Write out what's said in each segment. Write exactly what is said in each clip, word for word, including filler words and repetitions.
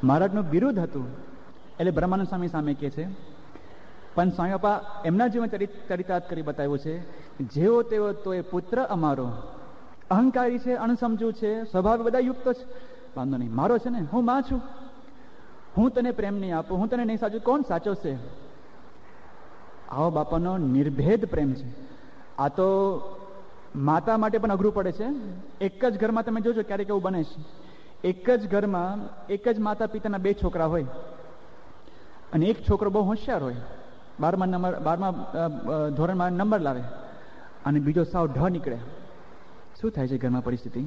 મહારાજનું બિરુદ હતું. એટલે બ્રહ્માનંદ સ્વામી સામે કહે છે, પણ સ્વામી બાપા એમના જીવન ચરિતાર્થ કરી બતાવ્યું છે, જેવો તેવો તો એ પુત્ર અમારો, અહંકારી છે, અણસમજુ છે, સ્વભાવ બધા યુક્ત છે, વાંધો નહીં, મારો છે ને, હું માં છું, હું તને પ્રેમ નહીં આપું, હું તને નહીં સાચું, કોણ સાચો છે? આવો બાપાનો નિર્ભેદ પ્રેમ છે. આ તો માતા માટે પણ અઘરું પડે છે. એક જ ઘરમાં તમે જોજો ક્યારેક એવું બને છે, એક જ ઘરમાં એક જ માતા પિતાના બે છોકરા હોય અને એક છોકરો બહુ હોશિયાર હોય, બારમા નંબર બારમા ધોરણમાં નંબર લાવે અને બીજો સાવ ઢ નીકળે. શું થાય છે ઘરમાં પરિસ્થિતિ?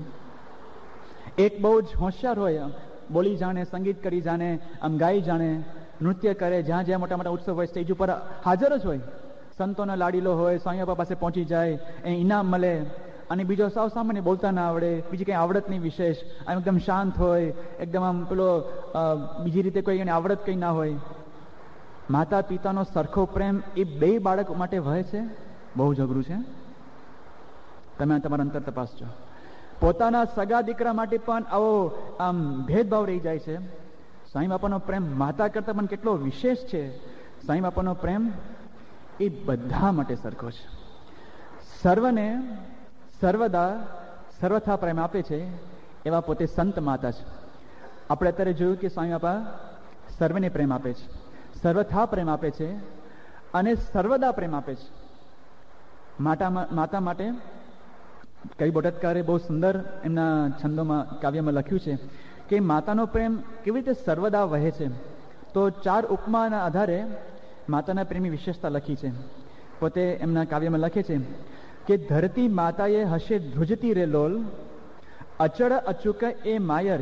એક બહુ જ હોશિયાર હોય, બોલી જાણે, સંગીત કરી જાણે, આમ ગાઈ જાણે, નૃત્ય કરે, જ્યાં જ્યાં મોટા મોટા ઉત્સવ હોય સ્ટેજ ઉપર હાજર જ હોય, સંતોનો લાડીલો હોય, સ્વામી બાપા પાસે પહોંચી જાય, એ ઇનામ મળે, અને બીજો સાવ સામાન્ય, બોલતા ના આવડે, બીજી કંઈ આવડત નહીં વિશેષ, આમ એકદમ શાંત હોય, એકદમ આમ પેલો બીજી રીતે કોઈ એને આવડત કંઈ ના હોય. માતા પિતાનો સરખો પ્રેમ એ બે બાળક માટે વહે છે, બહુ જ અઘરું છે. તમે તમારા અંતર તપાસજો. પોતાના સગા દીકરા માટે પણ આવો આમ ભેદભાવ રહી જાય છે. સાંઈ બાપાનો પ્રેમ માતા કરતાં પણ કેટલો વિશેષ છે. સાંઈ બાપાનો પ્રેમ એ બધા માટે સરખો છે. સર્વને સર્વદા સર્વથા પ્રેમ આપે છે એવા પોતે સંત માતા છે. આપણે અત્યારે જોયું કે સ્વામી બાપા સર્વને પ્રેમ આપે છે, સર્વથા પ્રેમ આપે છે અને સર્વદા પ્રેમ આપે છે. માતા માતા માટે કવિ બોટાદકારે બહુ સુંદર એમના છંદોમાં કાવ્યમાં લખ્યું છે કે માતાનો પ્રેમ કેવી રીતે સર્વદા વહે છે. તો ચાર ઉપમાના આધારે માતાના પ્રેમની વિશેષતા લખી છે. પોતે એમના કાવ્યમાં લખે છે કે ધરતી માતાએ હશે ધ્રુજતી રે લોલ, અચળ અચૂક એ માયર.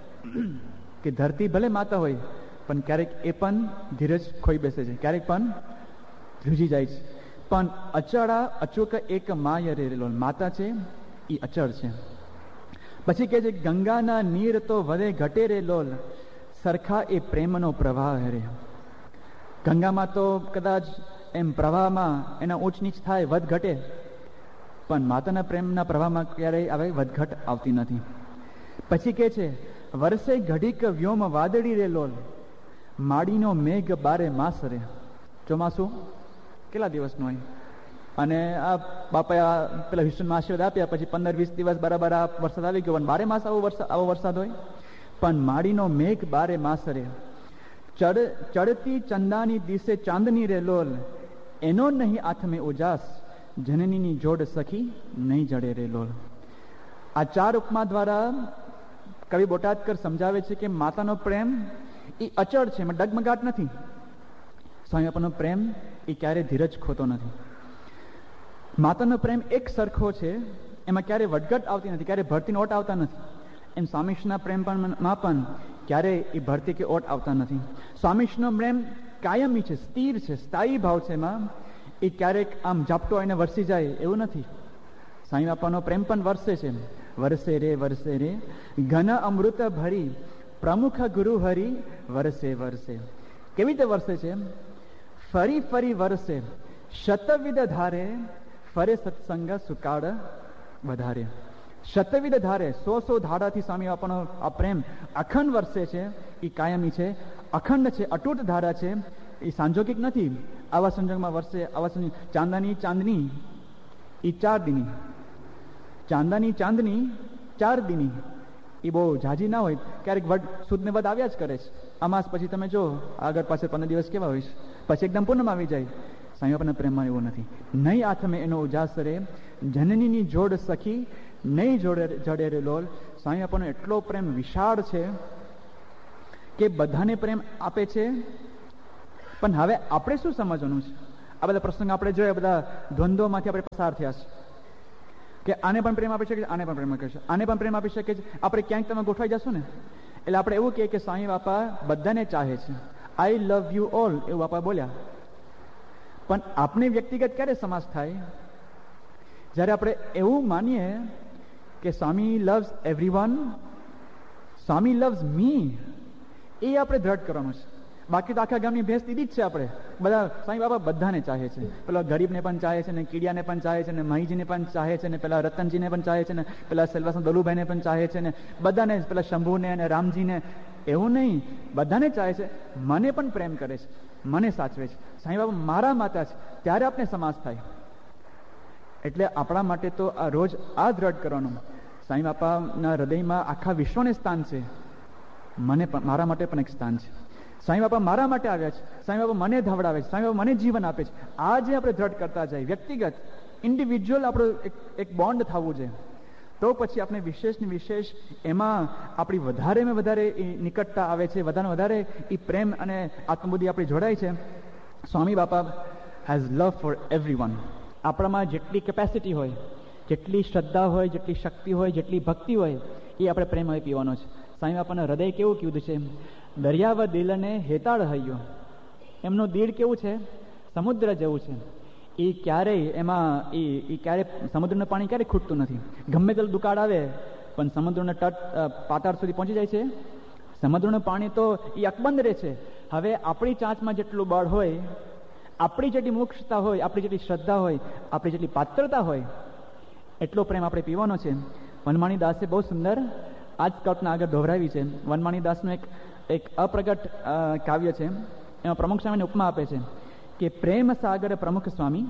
કે ધરતી ભલે માતા હોય પણ ક્યારેક એ પણ ધીરજ ખોઈ બેસે છે, ક્યારેક પણ ધ્રુજી જાય છે, પણ અચળા અચૂક એક માયર રે લોલ, માતા છે એ અચળ છે. પછી કહે છે ગંગાના નીર તો વધે ઘટે રે લોલ, સરખા એ પ્રેમનો પ્રવાહ રે. ગંગામાં તો કદાચ એમ પ્રવાહમાં એના ઊંચ નીચ થાય, વધ ઘટે, પણ માતાના પ્રેમના પ્રવાહમાં ક્યારેય આવે વધઘટ આવતી નથી. પછી કહે છે વર્ષે ઘડીક વ્યોમ વાદળી રે લોલ, માડીનો મેઘ બારે માસ રે. ચોમાસું કેટલા દિવસનું હોય, અને આ બાપાએ પેલા વિષ્ણુમાં આશીર્વાદ આપ્યા, પછી પંદર વીસ દિવસ બરાબર આ વરસાદ આવી ગયો, અને બારે માસ આવો વરસાદ આવો વરસાદ હોય. પણ માડીનો મેઘ બારે માસ રે, ચડ ચડતી ચંદાની દિશે ચાંદની રે લોલ, એનો નહીં આથમે ઉજાસ, જનનીની જોડ સખી નહીં જડે રે લોલ. આ ચાર ઉપમા દ્વારા કવિ બોટાદકર સમજાવે છે કે માતાનો પ્રેમ એ અચળ છે, એમાં ડગમગાટ નથી. સ્વામી બાપાનો પ્રેમ એ ક્યારેય ધીરજ ખોતો નથી. માતાનો પ્રેમ એક સરખો છે, એમાં ક્યારેય વધઘટ આવતી નથી, ક્યારેય ભરતીને ઓટ આવતા નથી. એમ સ્વામીના પ્રેમ પણ માં પણ ક્યારેય એ ભરતી કે ઓટ આવતા નથી. સ્વામીનો પ્રેમ કાયમી છે, સ્થિર છે, સ્થાયી ભાવ છે. એમાં એ ક્યારેક આમ ઝાપટો એને વરસી જાય એવું નથી. સાંઈ બાપાનો પ્રેમ પણ વરસે છે, વરસે રે વરસે રે ઘન અમૃત ભરી, પ્રમુખ ગુરુ હરી વરસે વરસે. કેવી રીતે વરસે છે? ફરી ફરી વરસે, શતવિધ ધારે, ફરે સત્સંગ સુકાળ વધારે. શતવિધ ધારે, સો સો ધારાથી સ્વામી બાપાનો આ પ્રેમ અખંડ વરસે છે. એ કાયમી છે, અખંડ છે, અતૂટ ધારા છે, એ સાંજોગિક નથી. આવા સંજોગમાં વરસે, આવા સંજોગ. ચાંદાની ચાંદની એ ચાર દિની, ચાંદાની ચાંદની ચાર દિની એ બહુ ઝાઝી ના હોય, ક્યારેક વડ સુદ ને વધ આવ્યા જ કરે છે. અમાસ પછી તમે જો આગળ પાસે પંદર દિવસ કેવા હોય છે, પછી એકદમ પૂનમ આવી જાય. સ્વામી બાપાના પ્રેમમાં એવું નથી. નહીં આથમે એનો ઉજાસ રે, જનનીની જોડ સખી નહીં જોડે જડે રે લોલ. સ્વામી બાપાનો એટલો પ્રેમ વિશાળ છે કે બધાને પ્રેમ આપે છે. પણ હવે આપણે શું સમજવાનું છે? આ બધા પ્રસંગ આપણે જોઈએ, બધા દ્વંદ્વોમાંથી આપણે પસાર થયા છે કે આને પણ પ્રેમ આપી શકે, આને પણ પ્રેમ આપી શકે, આને પણ પ્રેમ આપી શકે છે. આપણે ક્યાંક તમે ગોઠવાઈ જશો ને, એટલે આપણે એવું કહીએ કે સ્વામી બાપા બધાને ચાહે છે, આઈ લવ યુ ઓલ, એવું બાપા બોલ્યા. પણ આપણે વ્યક્તિગત ક્યારે સમાસ થાય? જ્યારે આપણે એવું માનીએ કે સ્વામી લવ્સ એવરીવન, સ્વામી લવ્સ મી, એ આપણે દ્રઢ કરવાનું છે. બાકી તો આખા ગામની ભેંસ દીધી જ છે આપણે. બધા સ્વામી બાપા બધાને ચાહે છે. પેલા ગરીબને પણ ચાહે છે, ને કીડિયાને પણ ચાહે છે, ને મહીજીને પણ ચાહે છે, ને પેલા રતનજીને પણ ચાહે છે, ને પેલા સેલવાસના દલુભાઈને પણ ચાહે છે, ને બધાને, પેલા શંભુને અને રામજીને એવું નહીં, બધાને ચાહે છે, મને પણ પ્રેમ કરે છે, મને સાચવે છે. સાંઈ બાપા મારા માતા છે, ત્યારે આપણે સમાસ થાય. એટલે આપણા માટે તો આ રોજ આ દ્રઢ કરવાનું, સાંઈ બાપાના હૃદયમાં આખા વિશ્વને સ્થાન છે, મને પણ મારા માટે પણ એક સ્થાન છે. સાંઈ બાપા મારા માટે આવ્યા છે, સાંઈ બાપા મને ધવડાવે છે, સાંઈ બાપા મને જીવન આપે છે. આ જે આપણે દ્રઢ કરતા જાય, વ્યક્તિગત ઇન્ડિવિજ્યુઅલ આપણો એક એક બોન્ડ થવું છે, તો પછી આપણે વિશેષ ને વિશેષ એમાં આપણી વધારે ને વધારે નિકટતા આવે છે, વધારે વધારે એ પ્રેમ અને આત્મબુદ્ધિ આપણી જોડાય છે. સ્વામી બાપા has love for every one. આપણામાં જેટલી કેપેસિટી હોય, જેટલી શ્રદ્ધા હોય, જેટલી શક્તિ હોય, જેટલી ભક્તિ હોય, એ આપણે પ્રેમ હવે પીવાનો છે. સાંઈ બાપાના હૃદય કેવું કીધું છે, દરિયાવ દિલને હેતાળ હૈયો. એમનું દિલ કેવું છે, સમુદ્ર જેવું છે. એ ક્યારેય એમાં એ એ ક્યારેય સમુદ્રનું પાણી ક્યારેય ખૂટતું નથી. ગમે તેટલું દુકાળ આવે પણ સમુદ્રના તટ પાતાળ સુધી પહોંચી જાય છે. સમુદ્રનું પાણી તો એ અકબંધ રહે છે. હવે આપણી ચાંચમાં જેટલું બળ હોય, આપણી જેટલી મુક્ષતા હોય, આપણી જેટલી શ્રદ્ધા હોય, આપણી જેટલી પાત્રતા હોય, એટલો પ્રેમ આપણે પીવાનો છે. વનમાણી દાસે બહુ સુંદર આ જ કલ્પના આગળ દોહરાવી છે. વનમાણી દાસનું એક એક અપ્રગટ કાવ્ય છે, એમાં પ્રમુખ સ્વામીને ઉપમા આપે છે કે પ્રેમ સાગર પ્રમુખ સ્વામી,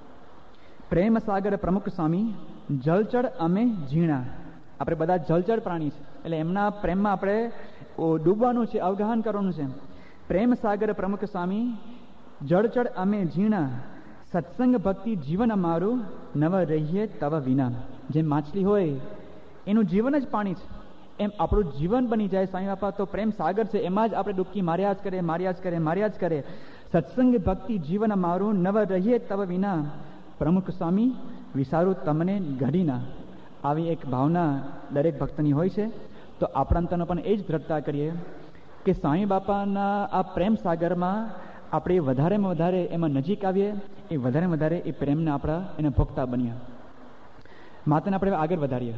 પ્રેમ સાગર પ્રમુખ સ્વામી, જલચર અમે ઝીણા. આપણે બધા જલચર પ્રાણી છે, એટલે એમના પ્રેમમાં આપણે ડૂબવાનું છે, અવગાહન કરવાનું છે. પ્રેમ સાગર પ્રમુખ સ્વામી, જળચર અમે ઝીણા, સત્સંગ ભક્તિ જીવન અમારું, નવ રહીએ તવ વિના. જેમ માછલી હોય એનું જીવન જ પાણી છે, એમ આપણું જીવન બની જાય સાંઈ બાપા તો પ્રેમ સાગર છે, એમાં જ આપણે ડૂબકી માર્યા જ કરે, માર્યા જ કરે, માર્યા જ કરે. સત્સંગ ભક્તિ જીવન અમારું, નવ રહીએ તવ વિના, પ્રમુખ સ્વામી વિસારું તમને ઘડીના. આવી એક ભાવના દરેક ભક્તની હોય છે. તો આપણા અંતરનો પણ એ જ દ્રઢતા કરીએ કે સાંઈ બાપાના આ પ્રેમ સાગરમાં આપણે વધારેમાં વધારે એમાં નજીક આવીએ, એ વધારે વધારે એ પ્રેમને આપણા એને ભોગતા બનીએ. માતાને આપણે આગળ વધારીએ.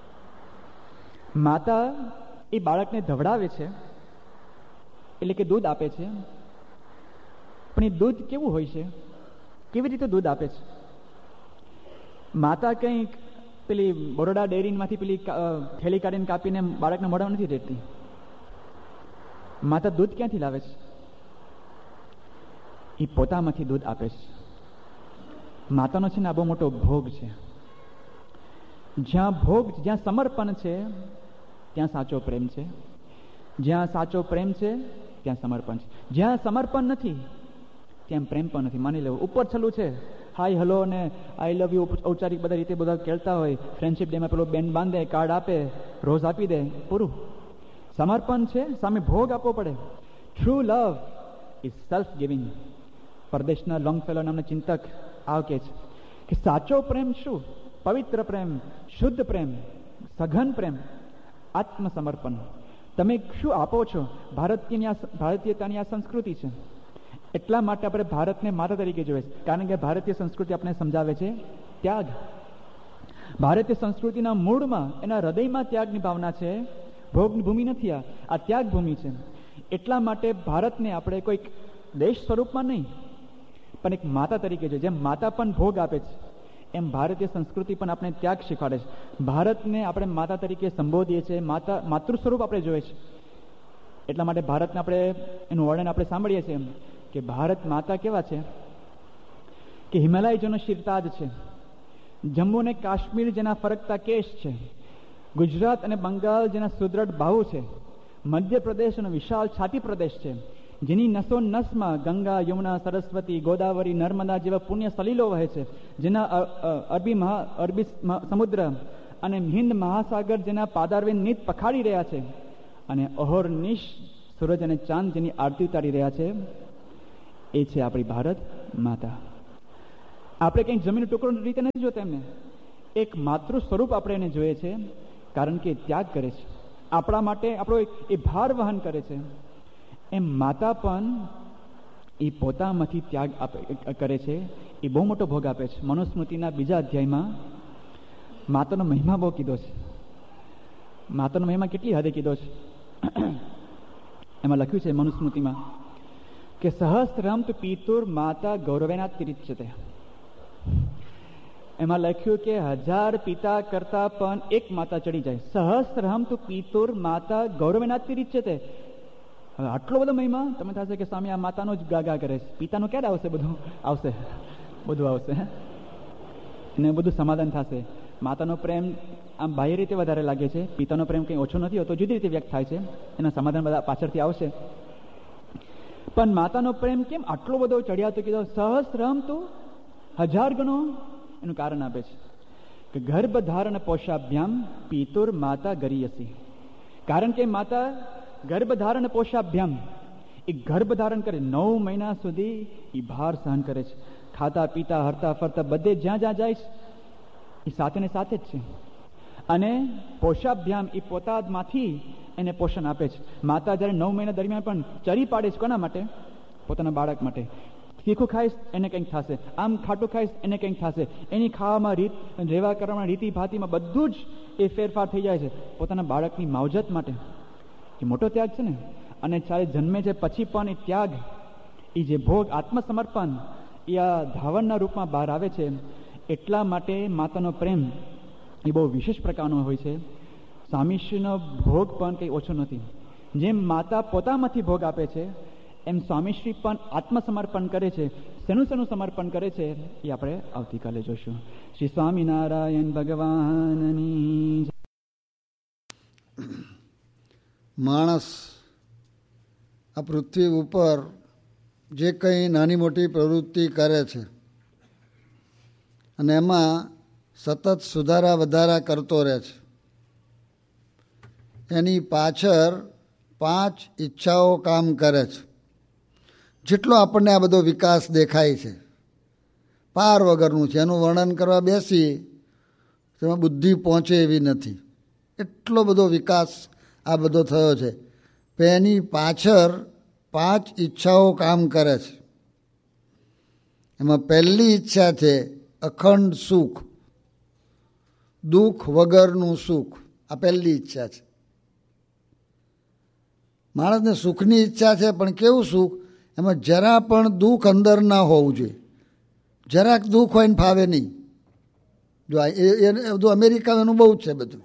માતા એ બાળકને ધવડાવે છે, એટલે કે દૂધ આપે છે. પણ એ દૂધ કેવું હોય છે, કેવી રીતે દૂધ આપે છે? માતા કંઈક પેલી બરોડા ડેરીમાંથી પેલી થેલી કાઢીને કાપીને બાળકને મોઢામાં નથી દેતી. માતા દૂધ ક્યાંથી લાવે છે? એ પોતામાંથી દૂધ આપે છે. માતાનો છે ને આ બહુ મોટો ભોગ છે. જ્યાં ભોગ, જ્યાં સમર્પણ છે ત્યાં સાચો પ્રેમ છે. જ્યાં સાચો પ્રેમ છે ત્યાં સમર્પણ છે. જ્યાં સમર્પણ નથી ત્યાં પ્રેમ પણ નથી. માની લેવું ઉપર છેલ્લું છે, હાય હલો ને આઈ લવ યુ ઔપચારિક બધા રીતે બધા કહેતા હોય, ફ્રેન્ડશિપ ડેમાં પેલો બેન બાંધે, કાર્ડ આપે, રોઝ આપી દે, પૂરું. સમર્પણ છે, સામે ભોગ આપવો પડે. True love is self giving. પરદેશના લોંગફેલો નામના ચિંતક આવ કે છે કે સાચો પ્રેમ શું? પવિત્ર પ્રેમ, શુદ્ધ પ્રેમ, સઘન પ્રેમ, આત્મસમર્પણ. તમે શું આપો છો? ભારતીય ભારતીયતાની આ સંસ્કૃતિ છે. એટલા માટે આપણે ભારતને માતા તરીકે જોઈએ છે, કારણ કે ભારતીય સંસ્કૃતિ આપણે સમજાવે છે ત્યાગ. ભારતીય સંસ્કૃતિના મૂળમાં, એના હૃદયમાં ત્યાગની ભાવના છે. ભોગની ભૂમિ નથી, આ આ ત્યાગ ભૂમિ છે. એટલા માટે ભારતને આપણે કોઈક દેશ સ્વરૂપમાં નહીં પણ એક માતા તરીકે જોઈએ. જેમ માતા પણ ભોગ આપે છે, એમ ભારતીય સંસ્કૃતિ પણ આપણે ત્યાગ શીખવાડે છે. ભારતને આપણે માતા તરીકે સંબોધીએ છીએ, માતા માતૃ સ્વરૂપ આપણે જોઈએ છે. એટલા માટે ભારતને આપણે એનું વર્ણન આપણે સાંભળીએ છીએ એમ કે ભારત માતા કેવા છે કે હિમાલય જેનો શિરતાજ છે, જમ્મુ અને કાશ્મીર જેના ફરકતા કેશ છે, ગુજરાત અને બંગાળ જેના સુદ્રઢ બાહુ છે, મધ્યપ્રદેશ અને વિશાળ છાતી પ્રદેશ છે, જેની નસો નસમાં ગંગા, યમુના, સરસ્વતી, ગોદાવરી, નર્મદા જેવા પુણ્ય સલીલો વહે છે, જેના અરબી મહા અરબી સમુદ્ર અને હિન્દ મહાસાગર જેના પાદારવે નીત પખાડી રહ્યા છે, અને અહોરનિશ સૂરજ અને ચાંદ જેની આરતી ઉતારી રહ્યા છે, એ છે આપણી ભારત માતા. આપણે કંઈક જમીન ટુકડો રીતે નથી જોતા એમને, એક માતૃ સ્વરૂપ આપણે એને જોઈએ છે, કારણ કે ત્યાગ કરે છે આપણા માટે, આપણો એ ભાર વહન કરે છે. એમ માતા પણ એ પોતામાંથી ત્યાગ આપે કરે છે, એ બહુ મોટો ભોગ આપે છે. મનુસ્મૃતિના બીજા અધ્યાયમાં માતાનો મહિમા બહુ કીધો છે. માતાનો મહિમા કેટલી હદે કીધો છે એમાં લખ્યું છે મનુસ્મૃતિમાં કે સહસ્ત્રમ તુ પિતુર માતા ગૌરવેના તિરિચ્યતે. એમાં લખ્યું કે હજાર પિતા કરતા પણ એક માતા ચડી જાય. સહસ્રહમ તું પિતુર માતા ગૌરવનાથી રીત છે તે. હવે આટલો બધો મહિમા તમે થશે કે સ્વામી આ માતાનો જ ગાગા કરે છે, પિતાનું ક્યારે આવશે? બધું આવશે, બધું આવશે ને બધું સમાધાન થશે. માતાનો પ્રેમ આમ બાહ્ય રીતે વધારે લાગે છે, પિતાનો પ્રેમ કંઈ ઓછો નથી હોતો, જુદી રીતે વ્યક્ત થાય છે. એના સમાધાન બધા પાછળથી આવશે. પણ માતાનો પ્રેમ કેમ આટલો બધો ચડ્યા તો કીધો સહસ્રમ તું હજાર ગણો. એનું કારણ આપે છે કે ગર્ભ ધારણ પોષાભ્યામ પિતુર માતા ગરીયસી. કારણ કે માતા ગર્ભ ધારણ પોષાભ્યામ એ ગર્ભ ધારણ કરે, નવ મહિના સુધી એ ભાર સહન કરે છે. ખાતા પીતા હરતા ફરતા બધે જ્યાં જ્યાં જાય એ સાથે ને સાથે જ છે. અને પોષાભ્યામ એ પોતામાંથી એને પોષણ આપે છે. માતા જ્યારે નવ મહિના દરમિયાન પણ ચરી પાડે છે કોના માટે? પોતાના બાળક માટે. તીખું ખાઈશ એને કંઈક થશે, આમ ખાટું ખાઈશ એને કંઈક થશે. એની ખાવામાં રીત, રહેવા કરવામાં, રીતિ ભાતીમાં બધું જ એ ફેરફાર થઈ જાય છે પોતાના બાળકની માવજત માટે. એ મોટો ત્યાગ છે ને. અને જ્યારે જન્મે છે પછી પણ એ ત્યાગ, એ જે ભોગ, આત્મસમર્પણ એ આ ધાવણના રૂપમાં બહાર આવે છે. એટલા માટે માતાનો પ્રેમ એ બહુ વિશેષ પ્રકારનો હોય છે. સ્વામીશ્રીનો ભોગ પણ કંઈ ઓછો નથી. જેમ માતા પોતામાંથી ભોગ આપે છે એમ સ્વામીશ્રી પણ આત્મસમર્પણ કરે છે. શેનું શેનું સમર્પણ કરે છે એ આપણે આવતીકાલે જોઈશું. શ્રી સ્વામિનારાયણ ભગવાનની. માણસ આ પૃથ્વી ઉપર જે કંઈ નાની મોટી પ્રવૃત્તિ કરે છે અને એમાં સતત સુધારા વધારા કરતો રહે છે. એની પાછળ પાંચ ઈચ્છાઓ કામ કરે છે. જેટલો આપણને આ બધો વિકાસ દેખાય છે પાર વગરનું છે. એનું વર્ણન કરવા બેસી તેમાં બુદ્ધિ પહોંચે એવી નથી. એટલો બધો વિકાસ આ બધો થયો છે. એની પાછળ પાંચ ઈચ્છાઓ કામ કરે છે. એમાં પહેલી ઈચ્છા છે અખંડ સુખ, દુઃખ વગરનું સુખ. આ પહેલી ઈચ્છા છે. માણસને સુખની ઈચ્છા છે, પણ કેવું સુખ? એમાં જરા પણ દુઃખ અંદર ના હોવું જોઈએ. જરાક દુઃખ હોય ને ફાવે નહીં. જો એ બધું અમેરિકાનું એનું બહુ જ છે બધું,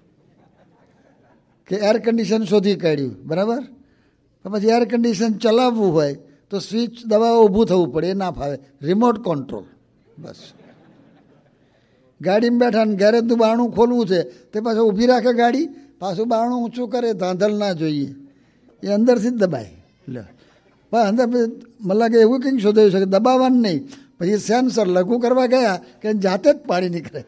કે એર કન્ડિશન શોધી કાઢ્યું, બરાબર. પછી એર કન્ડિશન ચલાવવું હોય તો સ્વિચ દબાવવા ઊભું થવું પડે, એ ના ફાવે. Remote control bus. ગાડીમાં બેઠા ને ગેરેજનું બારણું ખોલવું છે તે પાછું ઊભી રાખે ગાડી, પાછું બારણું ઊંચું કરે, ધાંધલ ના જોઈએ, એ અંદરથી જ દબાય. લે પણ અંદર મને લાગે એવું કંઈક શોધાયું છે કે દબાવવાનું નહીં. પછી સેન્સર લઘુ કરવા ગયા કે જાતે જ પાણી નીકળે,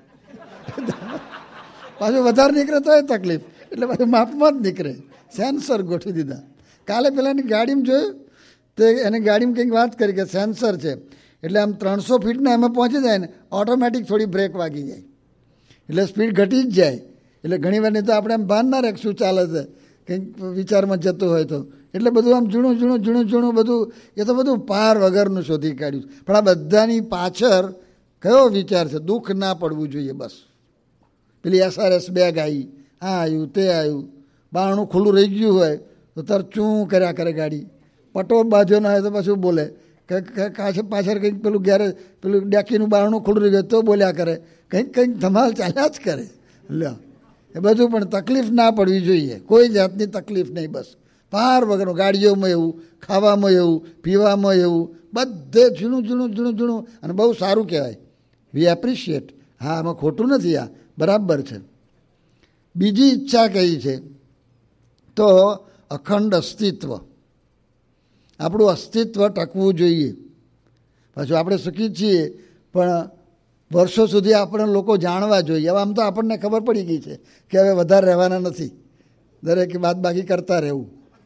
પાછું વધારે નીકળે તો એ તકલીફ, એટલે પાછું માપમાં જ નીકળે. સેન્સર ગોઠવી દીધા. કાલે પેલાની ગાડીમાં જોયું તે એને ગાડીમાં કંઈક વાત કરી કે સેન્સર છે એટલે આમ ત્રણસો ફીટના એમાં પહોંચી જાય ને ઓટોમેટિક થોડી બ્રેક વાગી જાય એટલે સ્પીડ ઘટી જ જાય. એટલે ઘણી વાર નહીં તો આપણે આમ ભાન ના રાખે શું ચાલે છે, કંઈક વિચારમાં જતું હોય તો. એટલે બધું આમ જૂનું જૂનું જૂનું જૂનું બધું, એ તો બધું પાર વગરનું શોધી કાઢ્યું. પણ આ બધાની પાછળ કયો વિચાર છે? દુઃખ ના પડવું જોઈએ બસ. પેલી એસઆરએસ બેગ આવી, આ આવ્યું તે આવ્યું, બારણું ખુલ્લું રહી ગયું હોય તો તર ચૂં કર્યા કરે ગાડી. પટો બાજુ ના હોય તો પાછું બોલે કે પાછળ કંઈક પેલું ઘેરે પેલું ડેકીનું બારણું ખુલ્લું રહી ગયું તો બોલ્યા કરે. કંઈક કંઈક ધમાલ ચાલ્યા જ કરે. લ્યો એ બધું. પણ તકલીફ ના પડવી જોઈએ, કોઈ જાતની તકલીફ નહીં. બસ પાર વગરનું. ગાડીઓમાં એવું, ખાવામાં એવું, પીવામાં એવું, બધે ઝીણું ઝીણું ઝીણું ઝીણું. અને બહુ સારું કહેવાય. વી એપ્રિશિએટ. હા, આમાં ખોટું નથી, આ બરાબર છે. બીજી ઈચ્છા કઈ છે તો અખંડ અસ્તિત્વ. આપણું અસ્તિત્વ ટકવું જોઈએ. પાછું આપણે સુખી છીએ પણ વર્ષો સુધી આપણે લોકો જાણવા જોઈએ. હવે આમ તો આપણને ખબર પડી ગઈ છે કે હવે વધારે રહેવાના નથી, દરેક બાદ બાકી કરતા રહેવું.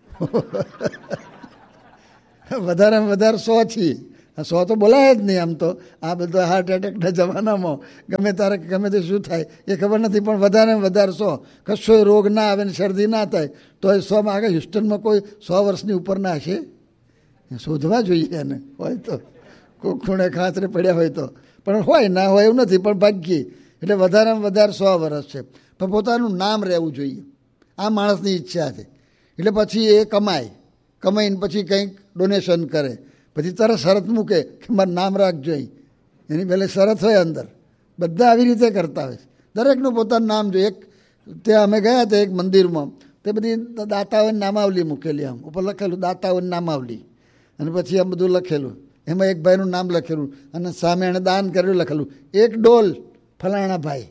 વધારે વધારે સો છીએ. સો તો બોલાય જ નહીં આમ તો. આ બધો હાર્ટ એટેકના જમાનામાં ગમે તારે ગમે તે શું થાય એ ખબર નથી, પણ વધારે વધારે સો. કશો રોગ ના આવે ને શરદી ના થાય તો એ સોમાં આગળ હ્યુસ્ટનમાં કોઈ સો વર્ષની ઉપરના હશે? શોધવા જોઈએ એને, હોય તો કોઈ ખૂણે ખાંચરે પડ્યા હોય તો. પણ હોય ના હોય એવું નથી, પણ ભાગ્યે. એટલે વધારેમાં વધારે સો વર્ષ છે. પણ પોતાનું નામ રહેવું જોઈએ, આ માણસની ઈચ્છા છે. એટલે પછી એ કમાય, કમાઈને પછી કંઈક ડોનેશન કરે, પછી તરત શરત મૂકે કે મારું નામ રાખજો. એની પહેલે શરત હોય અંદર, બધા આવી રીતે કરતા હોય છે. દરેકનું પોતાનું નામ જોઈએ. એક ત્યાં અમે ગયા હતા એક મંદિરમાં, તે બધી દાતાઓની નામાવલી મૂકેલી, આમ ઉપર લખેલું દાતાઓની નામાવલી, અને પછી આમ બધું લખેલું. એમાં એક ભાઈનું નામ લખેલું અને સામે એણે દાન કરેલું લખેલું, એક ડોલ ફલાણા ભાઈ.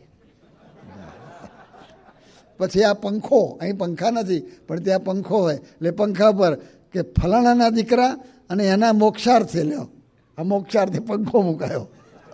પછી આ પંખો, અહીં પંખા નથી પણ ત્યાં પંખો હોય, એટલે પંખા પર કે ફલાણાના દીકરા અને એના મોક્ષાર્થે લ્યો, આ મોક્ષાર્થે પંખો મુકાયો.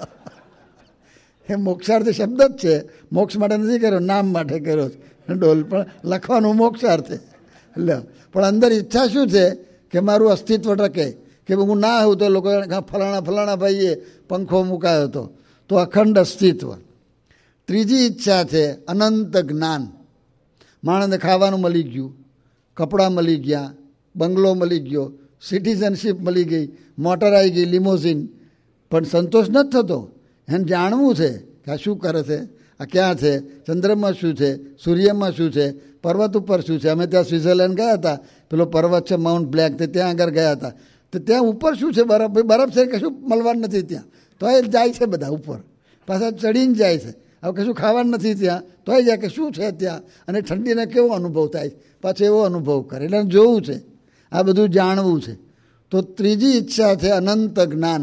એ મોક્ષાર્થે શબ્દ જ છે, મોક્ષ માટે નથી કર્યો, નામ માટે કર્યો છે ડોલ, પણ લખવાનું મોક્ષાર્થે લ્યો. પણ અંદર ઈચ્છા શું છે કે મારું અસ્તિત્વ ટકે, કે હું ના આવું તો લોકો ફલાણા ફલાણા ભાઈએ પંખો મુકાયો હતો, તો અખંડ અસ્તિત્વ. ત્રીજી ઈચ્છા છે અનંત જ્ઞાન. માણસને ખાવાનું મળી ગયું, કપડાં મળી ગયા, બંગલો મળી ગયો, સિટીઝનશીપ મળી ગઈ, મોટર આવી ગઈ, લિમોઝિન, પણ સંતોષ નથી થતો. એને જાણવું છે કે આ શું કરે છે, આ ક્યાં છે, ચંદ્રમાં શું છે, સૂર્યમાં શું છે, પર્વત ઉપર શું છે. અમે ત્યાં સ્વિટ્ઝરલેન્ડ ગયા હતા, પેલો પર્વત છે માઉન્ટ બ્લેક, તે ત્યાં આગળ ગયા હતા, તો ત્યાં ઉપર શું છે, બરફ. બરફ છે કશું મળવાનું નથી ત્યાં, તો એ જાય છે બધા ઉપર, પાછા ચડીને જાય છે. હવે કશું ખાવાનું નથી ત્યાં, તોય જાય કે શું છે ત્યાં, અને ઠંડીને કેવો અનુભવ થાય, પાછો એવો અનુભવ કરે. એટલે જોવું છે, આ બધું જાણવું છે. તો ત્રીજી ઈચ્છા છે અનંત જ્ઞાન.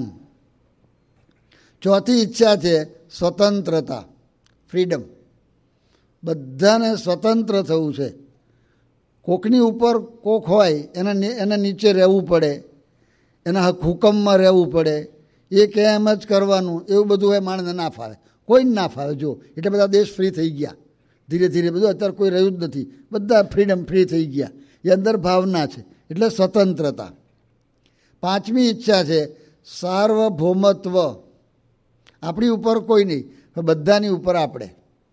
ચોથી ઈચ્છા છે સ્વતંત્રતા, ફ્રીડમ. બધાને સ્વતંત્ર થવું છે. કોકની ઉપર કોક હોય એના એના નીચે રહેવું પડે, એના હુકમમાં રહેવું પડે, એ કે એમ જ કરવાનું, એવું બધું હોય માણસને ના ફાવે, કોઈ ના ફાવે. જો એટલે બધા દેશ ફ્રી થઈ ગયા ધીરે ધીરે, બધું અત્યારે કોઈ રહ્યું જ નથી, બધા ફ્રીડમ ફ્રી થઈ ગયા. એ અંદર ભાવના છે, એટલે સ્વતંત્રતા. પાંચમી ઈચ્છા છે સાર્વભૌમત્વ. આપણી ઉપર કોઈ નહીં, બધાની ઉપર આપણે.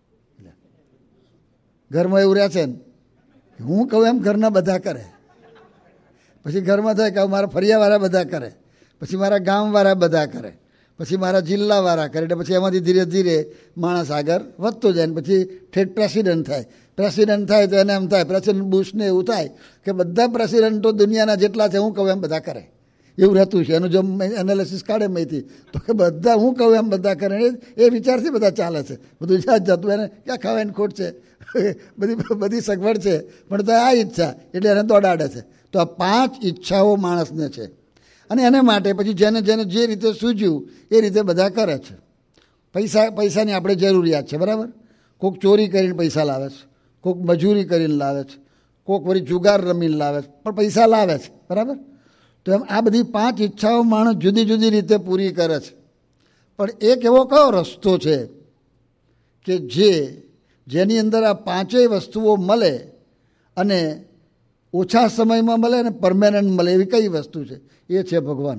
ઘરમાં એવું રહે છે ને, હું કહું એમ ઘરના બધા કરે, પછી ઘરમાં થાય કે મારા ફરિયાવાળા બધા કરે, પછી મારા ગામવાળા બધા કરે, પછી મારા જિલ્લાવાળા કરે, એટલે પછી એમાંથી ધીરે ધીરે માણસ આગળ વધતો જાય ને પછી ઠેઠ પ્રેસિડન્ટ થાય. પ્રેસિડન્ટ થાય તો એને એમ થાય, પ્રેસિડન્ટ બુશને એવું થાય કે બધા પ્રેસિડન્ટો દુનિયાના જેટલા છે હું કહું એમ બધા કરે, એવું રહેતું છે. એનું જો એનાલિસિસ કાઢે મહીથી તો કે બધા હું કહું એમ બધા કરે, એ વિચારથી બધા ચાલે છે, બધું જાત જતું. એને ક્યાં ખાવાની ખોટ છે, બધી બધી સગવડ છે, પણ તો આ ઈચ્છા એટલે એને દોડાડે છે. તો આ પાંચ ઈચ્છાઓ માણસને છે, અને એને માટે પછી જેને જેને જે રીતે સૂઝ્યું એ રીતે બધા કરે છે. પૈસા પૈસાની આપણે જરૂરિયાત છે, બરાબર. કોઈક ચોરી કરીને પૈસા લાવે છે, કોઈક મજૂરી કરીને લાવે છે, કોઈક વળી જુગાર રમીને લાવે છે, પણ પૈસા લાવે છે, બરાબર. તો એમ આ બધી પાંચ ઈચ્છાઓ માણસ જુદી જુદી રીતે પૂરી કરે છે. પણ એક એવો કયો રસ્તો છે કે જે જેની અંદર આ પાંચેય વસ્તુઓ મળે અને ઓછા સમયમાં મળે અને પરમેનન્ટ મળે, એવી કઈ વસ્તુ છે? એ છે ભગવાન.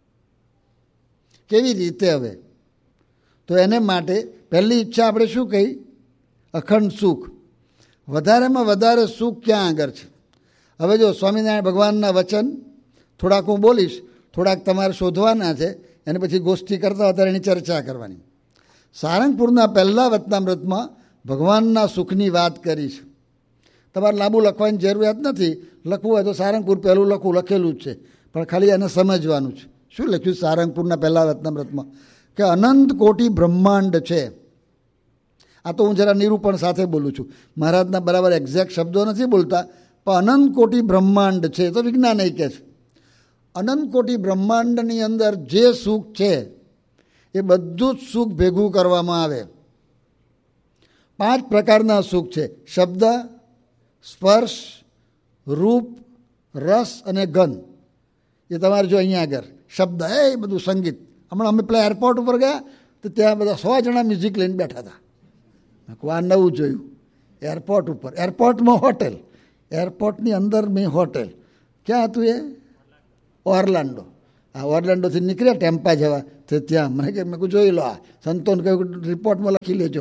કેવી રીતે? હવે તો એને માટે પહેલી ઈચ્છા આપણે શું કહી? અખંડ સુખ. વધારેમાં વધારે સુખ ક્યાં આગળ છે? હવે જો સ્વામિનારાયણ ભગવાનના વચન થોડાક હું બોલીશ, થોડાક તમારે શોધવાના છે, અને પછી ગોષ્ઠી કરતા હતા એની ચર્ચા કરવાની. સારંગપુરના પહેલા વચનામૃતમાં ભગવાનના સુખની વાત કરી છે. તમારે લાંબુ લખવાની જરૂરિયાત નથી, લખવું હોય તો સારંગપુર પહેલું લખવું, લખેલું જ છે, પણ ખાલી એને સમજવાનું છે. શું લખ્યું સારંગપુરના પહેલા વચનામૃતમાં? કે અનંત કોટી બ્રહ્માંડ છે. આ તો હું જરા નિરૂપણ સાથે બોલું છું, મહારાજના બરાબર એક્ઝેક્ટ શબ્દો નથી બોલતા, પણ અનંત કોટી બ્રહ્માંડ છે. તો વિજ્ઞાન એ કહે છે અનંત કોટી બ્રહ્માંડની અંદર જે સુખ છે એ બધું જ સુખ ભેગું કરવામાં આવે. પાંચ પ્રકારના સુખ છે: શબ્દ, સ્પર્શ, રૂપ, રસ અને ગંધ. એ તમારે જો અહીંયા આગળ શબ્દ એ બધું સંગીત. હમણાં અમે પેલા એરપોર્ટ ઉપર ગયા તો ત્યાં બધા સો જણા મ્યુઝિક લઈને બેઠા હતા. આ નવું જોયું એરપોર્ટ ઉપર. એરપોર્ટમાં હોટેલ, એરપોર્ટની અંદર મેં હોટેલ. ક્યાં હતું એ? ઓર્લાન્ડો. આ ઓર્લાન્ડોથી નીકળ્યા ટેમ્પા જવા તો ત્યાં મને કે મેં જોઈ લો, આ સંતોને કહ્યું રિપોર્ટમાં લખી લેજો.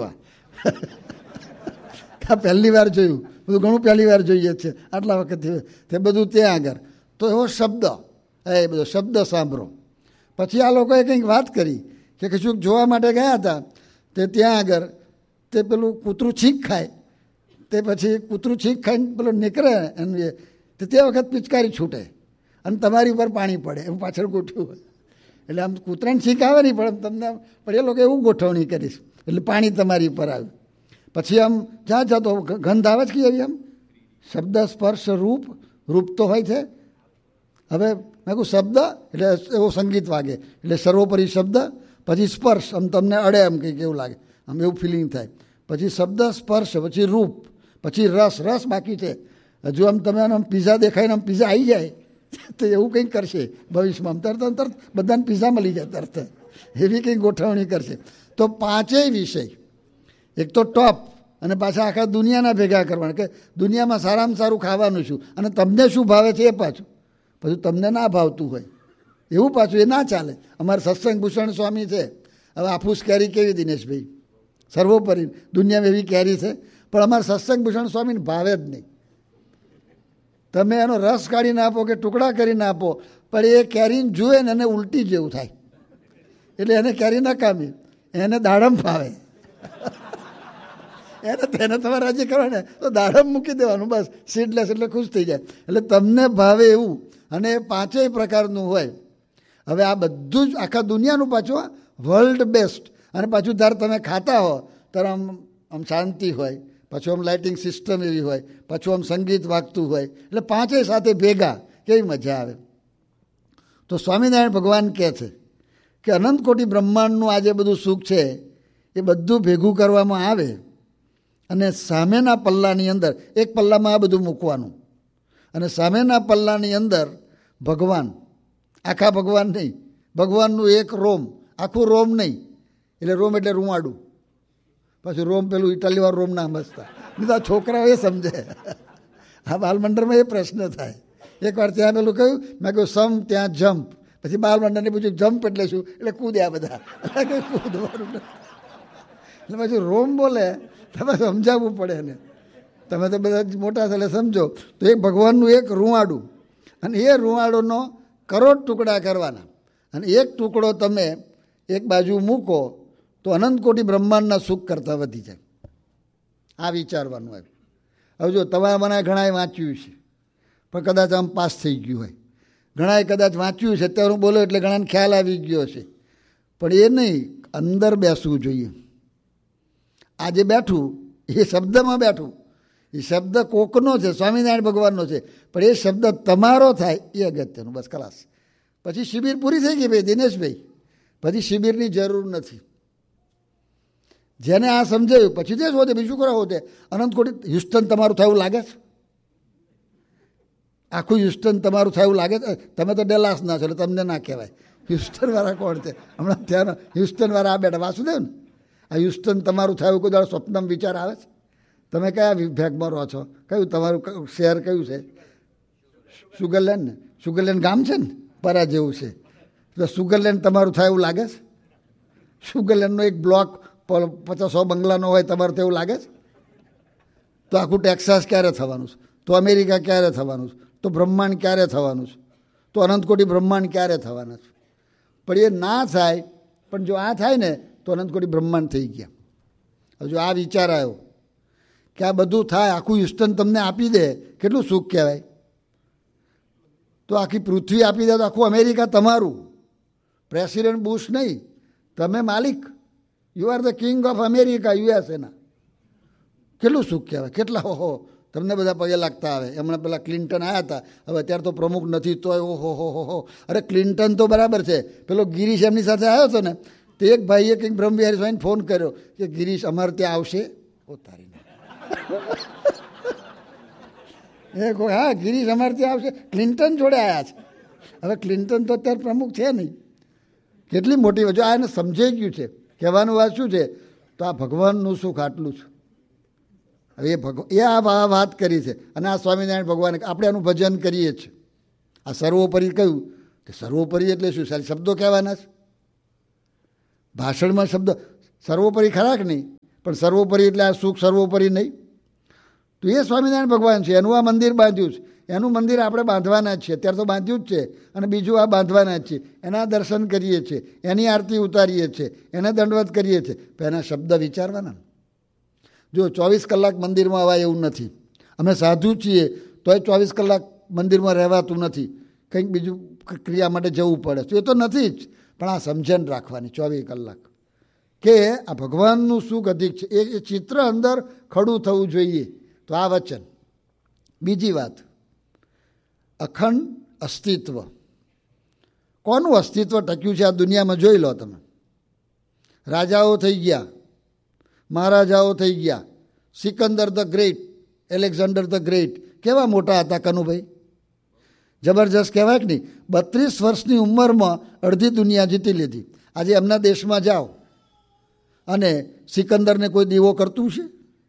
આ પહેલી વાર જોયું, બધું ઘણું પહેલી વાર જોઈએ છે આટલા વખત તે બધું ત્યાં આગળ. તો એવો શબ્દ, એ બધો શબ્દ સાંભળો. પછી આ લોકોએ કંઈક વાત કરી કે કશું જોવા માટે ગયા હતા તે ત્યાં આગળ તે પેલું કૂતરું છીંક ખાય, તે પછી કૂતરું છીંક ખાઈને પેલું નીકળે અને તે વખત પિચકારી છૂટે અને તમારી ઉપર પાણી પડે, એવું પાછળ ગોઠવ્યું. એટલે આમ કૂતરાને છીંક આવે નહીં પણ તમને, પણ એ લોકો એવું ગોઠવણી કરીશ. એટલે પાણી તમારી ઉપર આવ્યું. પછી આમ જ્યાં જતો ગંધ આવે જ કે એવી આમ શબ્દ સ્પર્શ રૂપ, રૂપ તો હોય છે. હવે મેં કહું શબ્દ એટલે એવો સંગીત વાગે એટલે સર્વોપરી શબ્દ, પછી સ્પર્શ આમ તમને અડે એમ કંઈક એવું લાગે, આમ એવું ફિલિંગ થાય. પછી શબ્દ સ્પર્શ, પછી રૂપ, પછી રસ, રસ બાકી છે હજુ. આમ તમે આમ પીઝા દેખાય ને આમ પીઝા આવી જાય તો એવું કંઈક કરશે ભવિષ્યમાં. તરત તરત બધાને પીઝા મળી જાય તરત, એવી કંઈક ગોઠવણી કરશે. તો પાંચેય વિષય એક તો ટોપ, અને પાછા આખા દુનિયાના ભેગા કરવાના કે દુનિયામાં સારામાં સારું ખાવાનું શું અને તમને શું ભાવે છે એ પાછું. પછી તમને ના ભાવતું હોય એવું પાછું એ ના ચાલે. અમારે સત્સંગ ભૂષણ સ્વામી છે, હવે આફૂસ કેરી કેવી દિનેશભાઈ સર્વોપરી દુનિયામાં એવી કેરી છે, પણ અમારે સત્સંગ ભૂષણ સ્વામીને ભાવે જ નહીં. તમે એનો રસ કાઢીને આપો કે ટુકડા કરીને આપો, પણ એ કેરીને જુએ ને એને ઉલટી જેવું થાય, એટલે એને કેરી ન કામી, એને દાડમ ભાવે. એને તેને તમારે રાજી કરવા ને તો દાડમ મૂકી દેવાનું, બસ સીડલેસ એટલે ખુશ થઈ જાય. એટલે તમને ભાવે એવું, અને એ પાંચેય પ્રકારનું હોય. હવે આ બધું જ આખા દુનિયાનું પાછું વર્લ્ડ બેસ્ટ, અને પાછું જ્યારે તમે ખાતા હો ત્યારે આમ આમ શાંતિ હોય, પાછું આમ લાઇટિંગ સિસ્ટમ એવી હોય, પાછું આમ સંગીત વાગતું હોય, એટલે પાંચેય સાથે ભેગા કેવી મજા આવે. તો સ્વામિનારાયણ ભગવાન કહે છે કે અનંત કોટી બ્રહ્માંડનું આ જે બધું સુખ છે એ બધું ભેગું કરવામાં આવે અને સામેના પલ્લાની અંદર, એક પલ્લામાં આ બધું મૂકવાનું, અને સામેના પલ્લાની અંદર ભગવાન, આખા ભગવાન નહીં, ભગવાનનું એક રોમ, આખું રોમ નહીં, એટલે રોમ એટલે રૂવાડું, પાછું રોમ પેલું ઇટાલીવાળું રોમ ના સમજતા, નહીં તો આ છોકરાઓ એ સમજે. આ બાલમંડળમાં એ પ્રશ્ન થાય. એકવાર ત્યાં પેલું કહ્યું, મેં કહ્યું સમ ત્યાં જમ્પ, પછી બાલમંડળને પૂછ્યું જમ્પ એટલે શું, એટલે કૂદ્યા બધા, કૂદવાનું એટલે પાછું રોમ બોલે, તમે સમજાવવું પડે ને. તમે તો બધા મોટા થયેલા સમજો. તો એ ભગવાનનું એક રૂવાડું, અને એ રૂવાડોનો કરોડ ટુકડા કરવાના, અને એક ટુકડો તમે એક બાજુ મૂકો તો અનંત કોટી બ્રહ્માંડના સુખ કરતાં વધી જાય. આ વિચારવાનું હોય. હવે જો તમારા મને ઘણાએ વાંચ્યું છે પણ કદાચ આમ પાસ થઈ ગયું હોય, ઘણાએ કદાચ વાંચ્યું છે અત્યારે હું બોલો એટલે ઘણાને ખ્યાલ આવી ગયો છે, પણ એ નહીં, અંદર બેસવું જોઈએ. આજે બેઠું એ શબ્દમાં બેઠું, એ શબ્દ કોકનો છે, સ્વામિનારાયણ ભગવાનનો છે, પણ એ શબ્દ તમારો થાય એ અગત્યનું. બસ ખલાસ. પછી શિબિર પૂરી થઈ ગઈ ભાઈ દિનેશભાઈ, પછી શિબિરની જરૂર નથી. જેને આ સમજાયું પછી તે જ હોતે, બીજું કરો હોતે. અનંત કોટી હ્યુસ્ટન તમારું થયું લાગે છે? આખું હ્યુસ્ટન તમારું થયું લાગે છે? તમે તો ડેલાસ ના છો એટલે તમને ના કહેવાય. હ્યુસ્ટન વાળા કોણ છે? હમણાં ત્યાં હ્યુસ્ટન વાળા આ બેઠા વાસુદેવ ને, આ હ્યુસ્ટન તમારું થયું કોઈ દાડો સ્વપ્નમાં વિચાર આવે છે? તમે કયા વિભાગમાં રહો છો? કયું તમારું શહેર કયું છે? સુગરલેન્ડ ને? સુગરલેન્ડ ગામ છે ને, પરા જેવું છે. તો સુગરલેન્ડ તમારું થાય એવું લાગે છે? સુગરલેન્ડનો એક બ્લોક પચાસ સો બંગલાનો હોય તમારું તેવું લાગે છે? તો આખું ટેક્સાસ ક્યારે થવાનું છે? તો અમેરિકા ક્યારે થવાનું છે? તો બ્રહ્માંડ ક્યારે થવાનું છે? તો અનંત કોટી બ્રહ્માંડ ક્યારે થવાના છે? પણ એ ના થાય, પણ જો આ થાય ને તો અનંત કોટી બ્રહ્માંડ થઈ ગયા. હવે જો આ વિચાર આવ્યો કે આ બધું થાય, આખું હ્યુસ્ટન તમને આપી દે, કેટલું સુખ કહેવાય. તો આખી પૃથ્વી આપી દે તો આખું અમેરિકા તમારું, પ્રેસિડેન્ટ બુશ નહીં, તમે માલિક, you are the king of America, યુએસએના. કેટલું સુખ કહેવાય. કેટલા ઓહો તમને બધા પગે લાગતા આવે. હમણાં પેલા ક્લિન્ટન આવ્યા હતા, હવે અત્યારે તો પ્રમુખ નથી તોય ઓહો હો હો હો. અરે ક્લિન્ટન તો બરાબર છે, પેલો ગિરીશ એમની સાથે આવ્યો હતો ને, તો એક ભાઈએ કંઈક બ્રહ્મવિહારી સ્વામીને ફોન કર્યો કે ગિરીશ અમારે ત્યાં આવશે. ઓ તારી એ કોઈ હા ગિરીશ અમારે ત્યાં આવશે, ક્લિન્ટન જોડે આવ્યા છે. હવે ક્લિન્ટન તો અત્યારે પ્રમુખ છે નહીં. કેટલી મોટી વજુ આ એને સમજાઈ ગયું છે. કહેવાનું વાત શું છે? તો આ ભગવાનનું સુખ આટલું છે. હવે એ ભગવાન એ આ વાત કરી છે, અને આ સ્વામિનારાયણ ભગવાન આપણે એનું ભજન કરીએ છીએ. આ સર્વોપરી કહ્યું કે સર્વોપરી એટલે શું? સારી શબ્દો કહેવાના છે. ભાષણમાં શબ્દ સર્વોપરી ખરા કે નહીં, પણ સર્વોપરી એટલે આ સુખ સર્વોપરી નહીં. તો એ સ્વામિનારાયણ ભગવાન છે, એનું આ મંદિર બાંધ્યું છે. એનું મંદિર આપણે બાંધવાના જ છીએ, અત્યારે તો બાંધ્યું જ છે, અને બીજું આ બાંધવાના જ છીએ. એના દર્શન કરીએ છીએ, એની આરતી ઉતારીએ છીએ, એને દંડવત કરીએ છીએ, પણ એના શબ્દ વિચારવાના. જો ચોવીસ કલાક મંદિરમાં અવાય એવું નથી. અમે સાધુ છીએ તોય ચોવીસ કલાક મંદિરમાં રહેવાતું નથી, કંઈક બીજું ક્રિયા માટે જવું પડે. તો એ તો નથી જ, પણ આ સમજણ રાખવાની ચોવીસ કલાક કે આ ભગવાનનું સુખ અધિક છે. એ ચિત્ર અંદર ખડું થવું જોઈએ. તો આ વચન. બીજી વાત, અખંડ અસ્તિત્વ. કોનું અસ્તિત્વ ટક્યું છે આ દુનિયામાં જોઈ લો તમે. રાજાઓ થઈ ગયા, મહારાજાઓ થઈ ગયા. Sikandar the great, Alexander the great કેવા મોટા હતા કનુભાઈ, જબરજસ્ત કહેવાય કે નહીં. બત્રીસ વર્ષની ઉંમરમાં અડધી દુનિયા જીતી લીધી. આજે એમના દેશમાં જાઓ અને સિકંદરને કોઈ દીવો કરતું છે?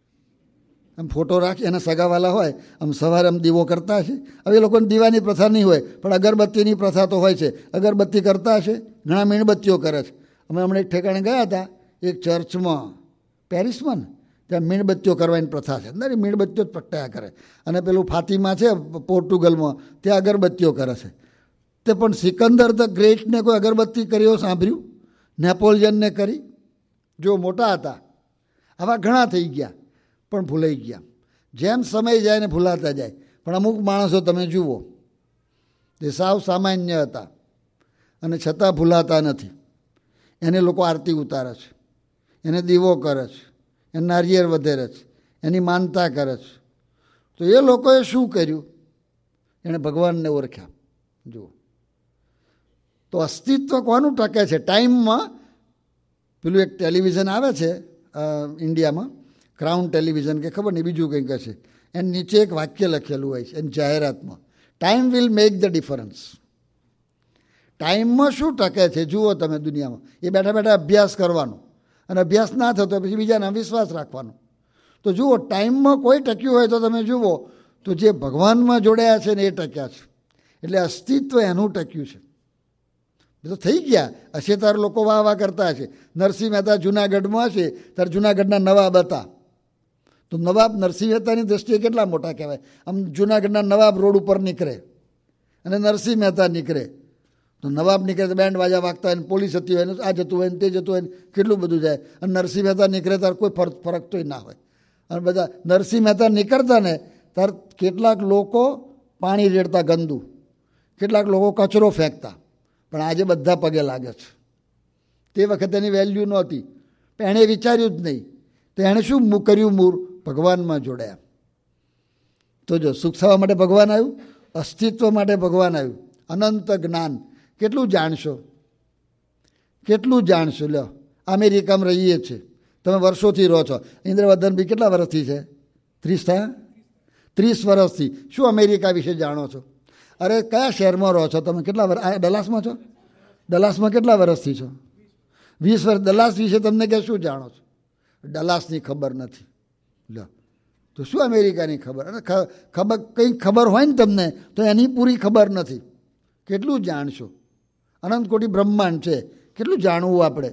આમ ફોટો રાખી એના સગાવાલા હોય, આમ સવારે આમ દીવો કરતા હશે. હવે એ લોકોને દીવાની પ્રથા નહીં હોય, પણ અગરબત્તીની પ્રથા તો હોય છે. અગરબત્તી કરતા હશે, ઘણા મીણબત્તીઓ કરે છે. અમે હમણાં એક ઠેકાણે ગયા હતા, એક ચર્ચમાં પેરિસમાં ને, ત્યાં મીણબત્તીઓ કરવાની પ્રથા છે. અંદર મીણબત્તીઓ જ પ્રગટાયા કરે. અને પેલું ફાતિમા છે પોર્ટુગલમાં, ત્યાં અગરબત્તીઓ કરે છે. તે પણ સિકંદર ધ ગ્રેટને કોઈ અગરબત્તી કર્યો સાંભળ્યું? નેપોલિયનને કરી? જો મોટા હતા. આવા ઘણા થઈ ગયા પણ ભૂલાઈ ગયા. જેમ સમય જાય ને ભૂલાતા જાય. પણ અમુક માણસો તમે જુઓ, તે સાવ સામાન્ય હતા અને છતાં ભૂલાતા નથી. એને લોકો આરતી ઉતારે છે, એને દીવો કરે છે, એને નારિયેળ વધેરે છે, એની માનતા કરે છે. તો એ લોકોએ શું કર્યું? એણે ભગવાનને ઓળખ્યા. જુઓ, તો અસ્તિત્વ કોનું ટકે છે? ટાઈમમાં પેલું એક ટેલિવિઝન આવે છે ઇન્ડિયામાં, ક્રાઉન ટેલિવિઝન કે ખબર નહીં બીજું કંઈક હશે, એની નીચે એક વાક્ય લખેલું હોય છે એની જાહેરાતમાં, time will make the difference. ટાઈમમાં શું ટકે છે જુઓ તમે દુનિયામાં. એ બેઠા બેઠા અભ્યાસ કરવાનો, અને અભ્યાસ ના થતો પછી બીજાના વિશ્વાસ રાખવાનો. તો જુઓ, ટાઈમમાં કોઈ ટક્યું હોય તો તમે જુઓ તો જે ભગવાનમાં જોડાયા છે ને એ ટક્યા છે. એટલે અસ્તિત્વ એનું ટક્યું છે. તો થઈ ગયા હશે તાર લોકો વાહ વાહ કરતા હશે. નરસિંહ મહેતા જુનાગઢમાં હશે ત્યારે જુનાગઢના નવાબ હતા. તો નવાબ નરસિંહ મહેતાની દ્રષ્ટિએ કેટલા મોટા કહેવાય. આમ જુનાગઢના નવાબ રોડ ઉપર નીકળે અને નરસિંહ મહેતા નીકળે, તો નવાબ નીકળે તો બેન્ડ વાજા વાગતા હોય ને પોલીસ હતી હોય ને આ જતું હોય ને તે જતું હોય ને કેટલું બધું જાય. અને નરસિંહ મહેતા નીકળે ત્યારે કોઈ ફરક ફરક તોય ના હોય. અને બધા નરસિંહ મહેતા નીકળતા ને ત્યારે કેટલાક લોકો પાણી રેડતા ગંદુ, કેટલાક લોકો કચરો ફેંકતા. પણ આજે બધા પગે લાગે છે. તે વખતે એની વેલ્યુ નહોતી, પણ એણે વિચાર્યું જ નહીં. તો એણે શું કર્યું? મૂળ ભગવાનમાં જોડાયા. તો જો સુખ થવા માટે ભગવાન આવ્યું, અસ્તિત્વ માટે ભગવાન આવ્યું, અનંત જ્ઞાન. કેટલું જાણશો, કેટલું જાણશો. લ્યો, અમેરિકામાં રહીએ છીએ, તમે વર્ષોથી રહો છો. ઇન્દ્રવર્ધન બી કેટલા વર્ષથી છે? ત્રીસ થયા? ત્રીસ વર્ષથી શું અમેરિકા વિશે જાણો છો? અરે કયા શહેરમાં રહો છો તમે? કેટલા વર્ષ? ડલાસમાં છો? ડલાસમાં કેટલા વર્ષથી છો? વીસ વર્ષ. ડલાસ વિશે તમને કે શું જાણો છો? ડલાસની ખબર નથી. લો, તો શું અમેરિકાની ખબર? અને ખબર કંઈ ખબર હોય ને તમને તો એની પૂરી ખબર નથી. કેટલું જાણશો? અનંત કોટી બ્રહ્માંડ છે, કેટલું જાણવું આપણે.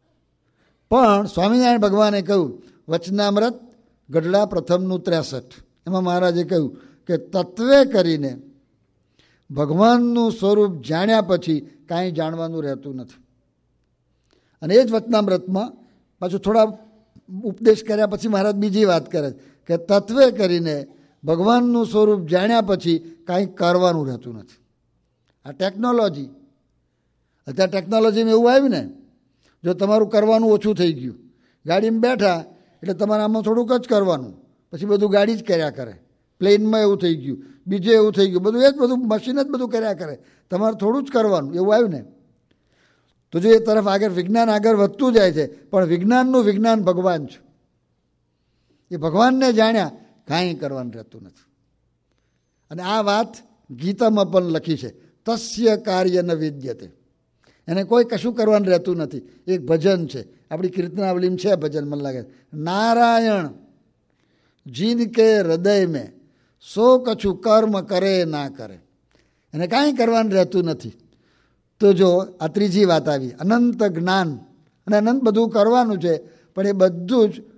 પણ સ્વામિનારાયણ ભગવાને કહ્યું, વચનામૃત ગઢડા પ્રથમનું ત્રેસઠ, એમાં મહારાજે કહ્યું કે તત્વે કરીને ભગવાનનું સ્વરૂપ જાણ્યા પછી કાંઈ જાણવાનું રહેતું નથી. અને એ જ વચનામૃતમાં પાછું થોડા ઉપદેશ કર્યા પછી મહારાજ બીજી વાત કરે કે તત્વે કરીને ભગવાનનું સ્વરૂપ જાણ્યા પછી કાંઈ કરવાનું રહેતું નથી. આ ટેકનોલોજી, અત્યારે ટેકનોલોજીમાં એવું આવ્યું ને, જો તમારું કરવાનું ઓછું થઈ ગયું, ગાડીમાં બેઠા એટલે તમારે આમાં થોડુંક જ કરવાનું, પછી બધું ગાડી જ કર્યા કરે. પ્લેનમાં એવું થઈ ગયું, બીજે એવું થઈ ગયું, બધું એ જ બધું મશીન જ બધું કર્યા કરે, તમારે થોડું જ કરવાનું. એવું આવ્યું ને. તો જો એ તરફ આગળ વિજ્ઞાન આગળ વધતું જાય છે, પણ વિજ્ઞાનનું વિજ્ઞાન ભગવાન છે. એ ભગવાનને જાણ્યા કાંઈ કરવાનું રહેતું નથી. અને આ વાત ગીતામાં પણ લખી છે, તસ્ય કાર્ય ન વિદ્યતે. એને કોઈ કશું કરવાનું રહેતું નથી. એક ભજન છે, આપણી કીર્તનાવલીમાં છે ભજન, મને લાગે નારાયણ જીનકે હૃદય મેં સો કછું કર્મ કરે ના કરે. એને કાંઈ કરવાનું રહેતું નથી. તો જો આ ત્રીજી વાત આવી, અનંત જ્ઞાન. અને અનંત બધું કરવાનું છે, પણ એ બધું જ